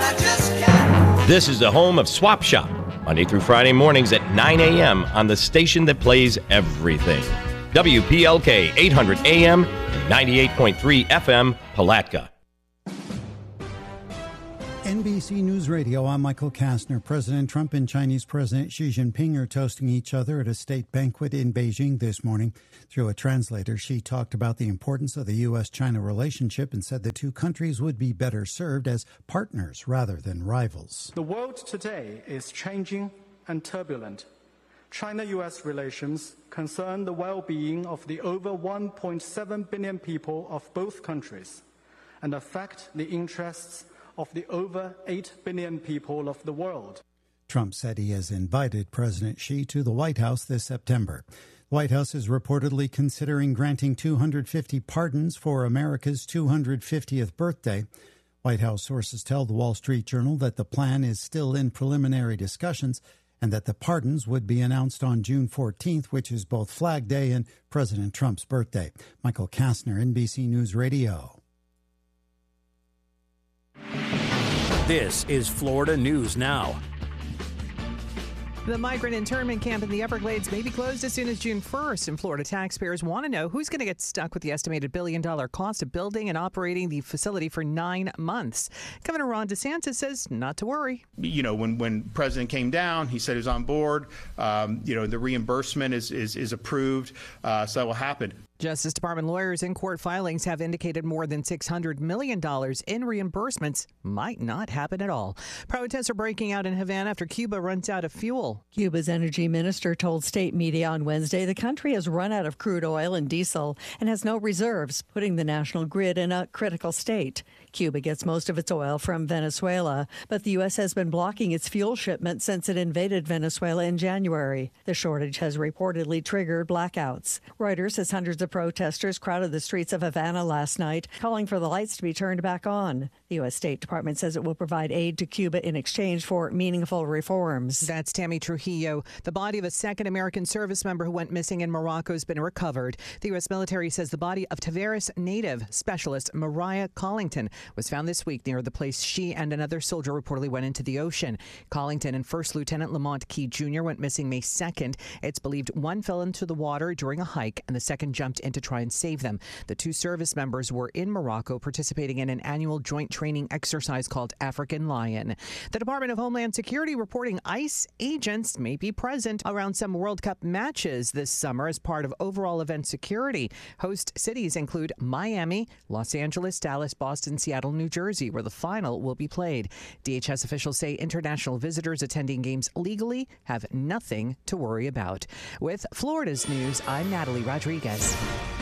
This is the home of Swap Shop, Monday through Friday mornings at 9 a.m. on the station that plays everything. WPLK 800 AM and 98.3 FM, Palatka. NBC News Radio, I'm Michael Kastner. President Trump and Chinese President Xi Jinping are toasting each other at a state banquet in Beijing this morning. Through a translator, Xi talked about the importance of the U.S.-China relationship and said the two countries would be better served as partners rather than rivals. The world today is changing and turbulent. China-U.S. relations concern the well-being of the over 1.7 billion people of both countries and affect the interests of the over 8 billion people of the world. Trump said he has invited President Xi to the White House this September. The White House is reportedly considering granting 250 pardons for America's 250th birthday. White House sources tell the Wall Street Journal that the plan is still in preliminary discussions and that the pardons would be announced on June 14th, which is both Flag Day and President Trump's birthday. Michael Kastner, NBC News Radio. This is Florida News Now. The migrant internment camp in the Everglades may be closed as soon as June 1st, and Florida taxpayers want to know who's going to get stuck with the estimated $1 billion cost of building and operating the facility for 9 months. Governor Ron DeSantis says not to worry. You know, when President came down, he said he was on board. The reimbursement is approved, so that will happen. Justice Department lawyers in court filings have indicated more than $600 million in reimbursements might not happen at all. Protests are breaking out in Havana after Cuba runs out of fuel. Cuba's energy minister told state media on Wednesday the country has run out of crude oil and diesel and has no reserves, putting the national grid in a critical state. Cuba gets most of its oil from Venezuela, but the U.S. has been blocking its fuel shipments since it invaded Venezuela in January. The shortage has reportedly triggered blackouts. Reuters says hundreds of protesters crowded the streets of Havana last night, calling for the lights to be turned back on. The U.S. State Department says it will provide aid to Cuba in exchange for meaningful reforms. That's Tammy Trujillo. The body of a second American service member who went missing in Morocco has been recovered. The U.S. military says the body of Tavares native specialist Mariah Collington was found this week near the place she and another soldier reportedly went into the ocean. Collington and First Lieutenant Lamont Key Jr. went missing May 2nd. It's believed one fell into the water during a hike and the second jumped in to try and save them. The two service members were in Morocco participating in an annual joint training exercise called African Lion. The Department of Homeland Security reporting ICE agents may be present around some World Cup matches this summer as part of overall event security. Host cities include Miami, Los Angeles, Dallas, Boston, Seattle, New Jersey, where the final will be played. DHS officials say international visitors attending games legally have nothing to worry about. With Florida's news, I'm Natalie Rodriguez.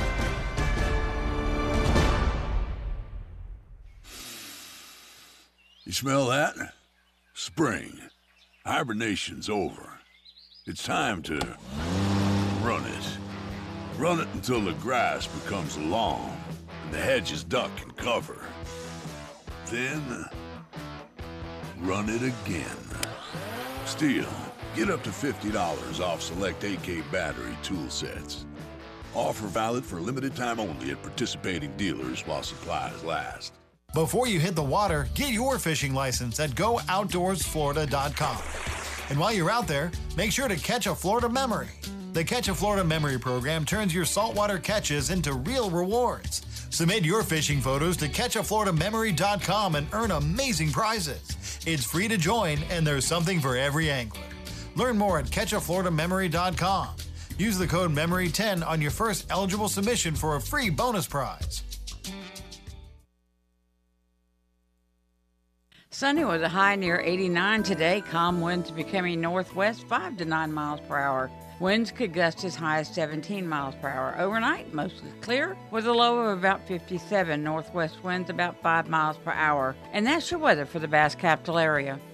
You smell that? Spring. Hibernation's over. It's time to run it. Run it until the grass becomes long and the hedges duck and cover. Then, run it again. Still, get up to $50 off select AK battery tool sets. Offer valid for a limited time only at participating dealers while supplies last. Before you hit the water, get your fishing license at GoOutdoorsFlorida.com. And while you're out there, make sure to catch a Florida memory. The Catch a Florida Memory program turns your saltwater catches into real rewards. Submit your fishing photos to CatchAFloridaMemory.com and earn amazing prizes. It's free to join, and there's something for every angler. Learn more at CatchAFloridaMemory.com. Use the code MEMORY10 on your first eligible submission for a free bonus prize. Sunny with a high near 89 today. Calm winds becoming northwest 5 to 9 miles per hour. Winds could gust as high as 17 miles per hour. Overnight, mostly clear with a low of about 57. Northwest winds about 5 miles per hour. And that's your weather for the Bass Capital area.